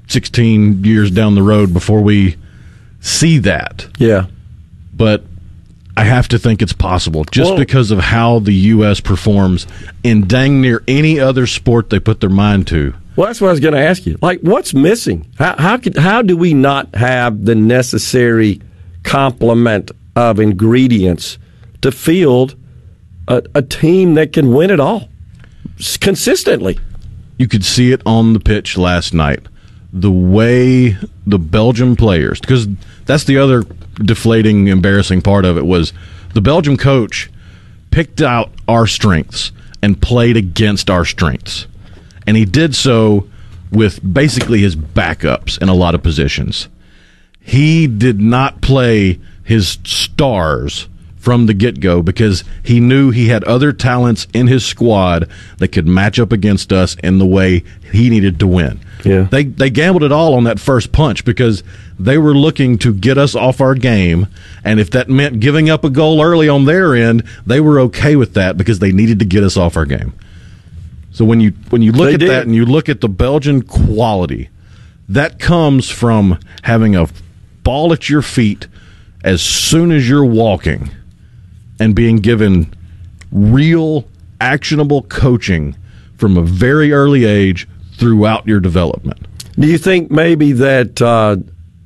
16 years down the road before we see that. Yeah. But I have to think it's possible just because of how the U.S. performs in dang near any other sport they put their mind to. Well, that's what I was going to ask you. Like, what's missing? How do we not have the necessary complement of ingredients to field a team that can win it all consistently? You could see it on the pitch last night. The way the Belgian players, because that's the other deflating, embarrassing part of it, was the Belgian coach picked out our strengths and played against our strengths. And he did so with basically his backups in a lot of positions. He did not play his stars from the get-go because he knew he had other talents in his squad that could match up against us in the way he needed to win. Yeah. They gambled it all on that first punch because they were looking to get us off our game, and if that meant giving up a goal early on their end, they were okay with that because they needed to get us off our game. So when you look at that and you look at the Belgian quality, that comes from having a ball at your feet as soon as you're walking and being given real, actionable coaching from a very early age throughout your development. Do you think maybe that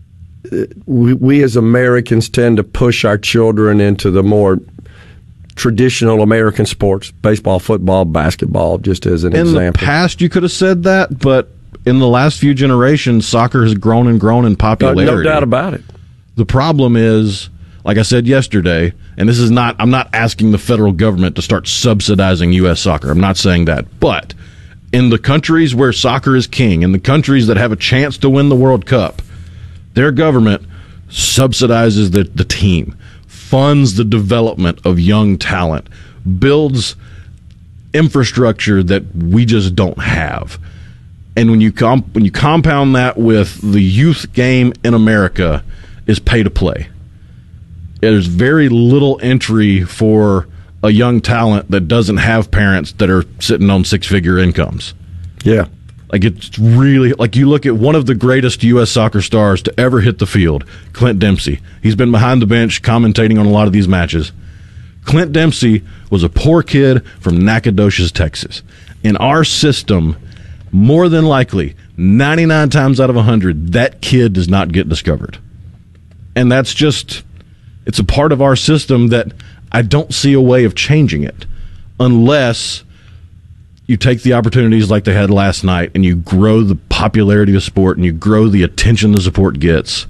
we as Americans tend to push our children into the more traditional American sports, baseball, football, basketball, just as an example? In the past, you could have said that, but in the last few generations, soccer has grown and grown in popularity. No doubt about it. The problem is, like I said yesterday, and this is not, I'm not asking the federal government to start subsidizing U.S. soccer. I'm not saying that. But in the countries where soccer is king, in the countries that have a chance to win the World Cup, their government subsidizes the team, funds the development of young talent, builds infrastructure that we just don't have. And when you compound that with the youth game in America is pay to play. There's very little entry for a young talent that doesn't have parents that are sitting on six-figure incomes. Yeah. Like, it's really, like, you look at one of the greatest U.S. soccer stars to ever hit the field, Clint Dempsey. He's been behind the bench commentating on a lot of these matches. Clint Dempsey was a poor kid from Nacogdoches, Texas. In our system, more than likely, 99 times out of 100, that kid does not get discovered. And that's just, it's a part of our system that I don't see a way of changing it unless you take the opportunities like they had last night and you grow the popularity of sport and you grow the attention the sport gets.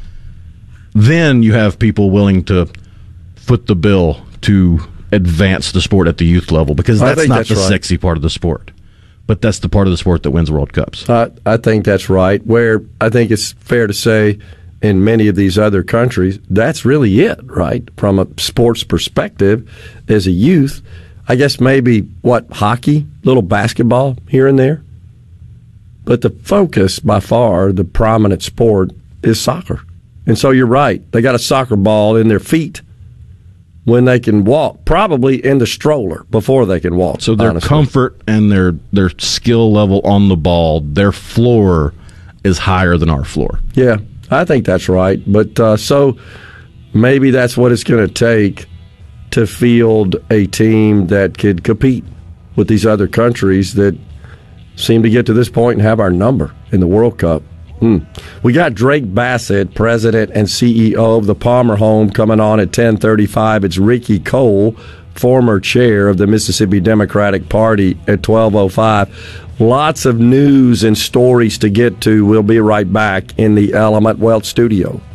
Then you have people willing to foot the bill to advance the sport at the youth level, because that's not the sexy part of the sport. But that's the part of the sport that wins World Cups. I think that's right. Where I think it's fair to say in many of these other countries, that's really it, right? From a sports perspective, as a youth, I guess maybe, hockey, little basketball here and there. But the focus, by far, the prominent sport, is soccer. And so you're right. They got a soccer ball in their feet when they can walk, probably in the stroller before they can walk. So their comfort and their skill level on the ball, their floor is higher than our floor. Yeah, I think that's right. But so maybe that's what it's going to take to field a team that could compete with these other countries that seem to get to this point and have our number in the World Cup. We got Drake Bassett, president and CEO of the Palmer Home, coming on at 10:35. It's Ricky Cole, former chair of the Mississippi Democratic Party, at 12:05. Lots of news and stories to get to. We'll be right back in the Element Wealth studio.